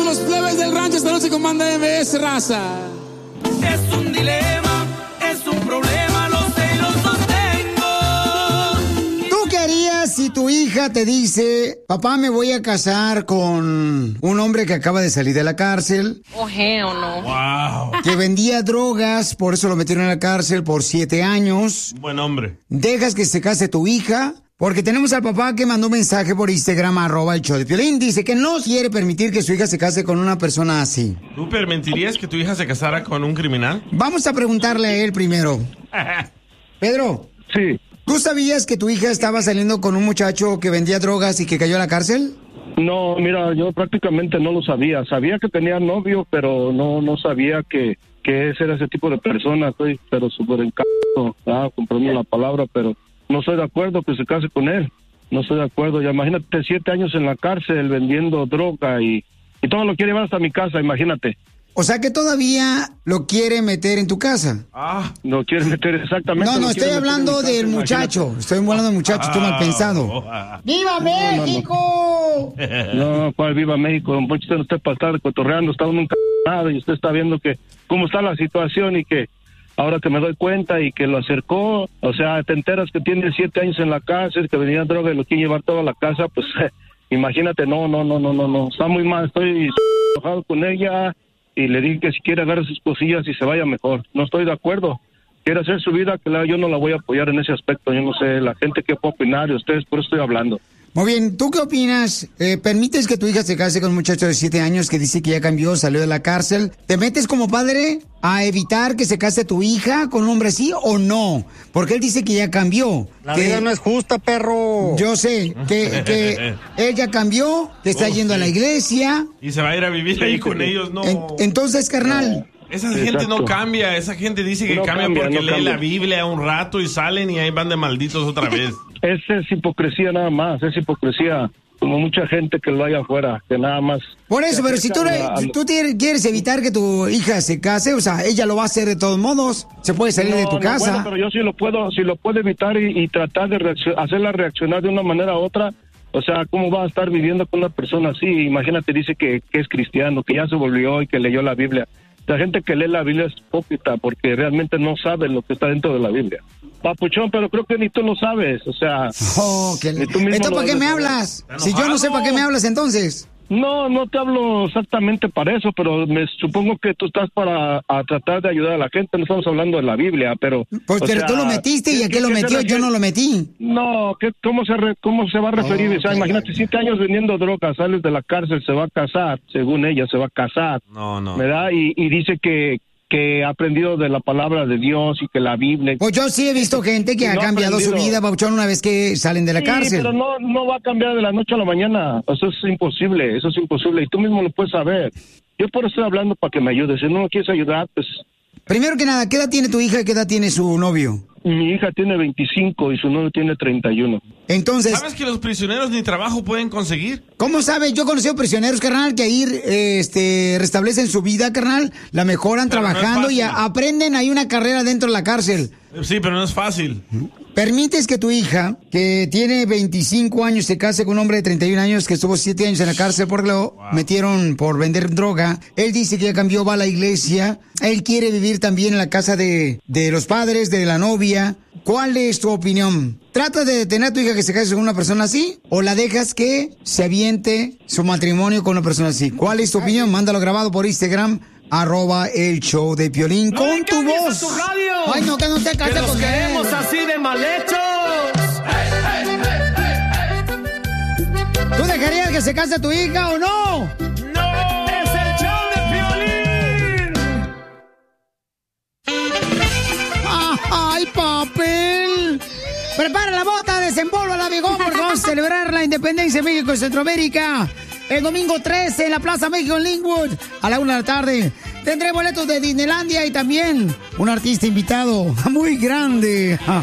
somos los plebes del rancho esta noche con Banda MBS, raza. Es un dilema, es un problema, lo sé y lo sostengo. ¿Tú qué harías si tu hija te dice, papá, me voy a casar con un hombre que acaba de salir de la cárcel? Oh, hell no. Wow. Que vendía drogas, por eso lo metieron en la cárcel por 7 años. Buen hombre. ¿Dejas que se case tu hija? Porque tenemos al papá que mandó un mensaje por Instagram, @el show de Piolín. Dice que no quiere permitir que su hija se case con una persona así. ¿Tú permitirías que tu hija se casara con un criminal? Vamos a preguntarle a él primero. Pedro. Sí. ¿Tú sabías que tu hija estaba saliendo con un muchacho que vendía drogas y que cayó a la cárcel? No, mira, yo prácticamente no lo sabía. Sabía que tenía novio, pero no sabía que ese era ese tipo de persona. Estoy pero súper encantado, comprando la palabra, pero no estoy de acuerdo que se case con él. No estoy de acuerdo. Ya imagínate 7 años en la cárcel vendiendo droga y todo lo quiere llevar hasta mi casa, imagínate. O sea que todavía lo quiere meter en tu casa. Lo quiere meter exactamente. No, estoy hablando del muchacho. Estoy hablando del muchacho, tú mal pensado. ¡Viva México! No, ¿cuál viva México? Don Poncho, usted no está para estar cotorreando, está uno nada y usted está viendo que cómo está la situación y que ahora que me doy cuenta y que lo acercó, o sea, te enteras que tiene 7 años en la cárcel, que venía droga y lo quiere llevar toda la casa, pues imagínate, no, está muy mal, estoy enojado con ella y le dije que si quiere agarrar sus cosillas y se vaya mejor. No estoy de acuerdo. Quiere hacer su vida, que yo no la voy a apoyar en ese aspecto, yo no sé, la gente que puede opinar y ustedes, por eso estoy hablando. Muy bien, ¿tú qué opinas? ¿Permites que tu hija se case con un muchacho de 7 años que dice que ya cambió, salió de la cárcel? ¿Te metes como padre a evitar que se case tu hija con un hombre así o no? Porque él dice que ya cambió. La vida no es justa, perro. Yo sé que ella cambió, que está yendo a la iglesia. Y se va a ir a vivir ahí con ellos, no. Entonces, carnal. Esa gente no cambia, esa gente dice que cambia porque lee la Biblia un rato y salen y ahí van de malditos otra vez. Esa es hipocresía nada más, es hipocresía, como mucha gente que lo hay afuera, que nada más... Por eso, pero si tú quieres evitar que tu hija se case, o sea, ella lo va a hacer de todos modos, se puede salir de tu casa. Bueno, pero yo sí lo puedo evitar y tratar de hacerla reaccionar de una manera u otra. O sea, ¿cómo va a estar viviendo con una persona así? Imagínate, dice que es cristiano, que ya se volvió y que leyó la Biblia. La gente que lee la Biblia es hipócrita porque realmente no sabe lo que está dentro de la Biblia. Papuchón, pero creo que ni tú lo sabes, o sea... ¿Entonces para qué me hablas? Si yo no sé para qué me hablas entonces. No te hablo exactamente para eso, pero me supongo que tú estás para tratar de ayudar a la gente. No estamos hablando de la Biblia, pero... Pues pero tú lo metiste y ¿a qué lo metió? Yo no lo metí. No, ¿cómo se va a referir? O sea, imagínate, 7 años vendiendo drogas, sales de la cárcel, se va a casar, según ella, se va a casar. No. ¿Verdad? Y dice que ha aprendido de la palabra de Dios y que la Biblia... Pues yo sí he visto gente que ha cambiado su vida, Papuchón, una vez que salen de la cárcel. Pero no va a cambiar de la noche a la mañana. Eso es imposible. Y tú mismo lo puedes saber. Yo por eso estoy hablando para que me ayudes. Si no me quieres ayudar, pues... Primero que nada, ¿qué edad tiene tu hija y qué edad tiene su novio? Mi hija tiene 25 y su novio tiene 31. Entonces... ¿Sabes que los prisioneros ni trabajo pueden conseguir? ¿Cómo sabes? Yo he conocido prisioneros, carnal, que ahí restablecen su vida, carnal, la mejoran pero trabajando y aprenden ahí una carrera dentro de la cárcel. Sí, pero no es fácil. ¿Permites que tu hija, que tiene 25 años, se case con un hombre de 31 años que estuvo 7 años en la cárcel porque lo metieron por vender droga? Él dice que ya cambió, va a la iglesia. Él quiere vivir también en la casa de los padres, de la novia. ¿Cuál es tu opinión? ¿Tratas de detener a tu hija que se case con una persona así? ¿O la dejas que se aviente su matrimonio con una persona así? ¿Cuál es tu opinión? Mándalo grabado por Instagram, @el show de Piolín, ¡No con tu voz. Tu radio! Ay, no, que no te calles con queremos así de mal hechos. ¿Tú dejarías que se case tu hija o no? ¡No! ¡Es el show de Piolín! ¡Ay, papel! Prepara la bota, desenvolva la bigón, porque vamos a celebrar la independencia de México y Centroamérica. El domingo 13 en la Plaza México en Linwood, a la 1 de la tarde. Tendré boletos de Disneylandia y también un artista invitado muy grande.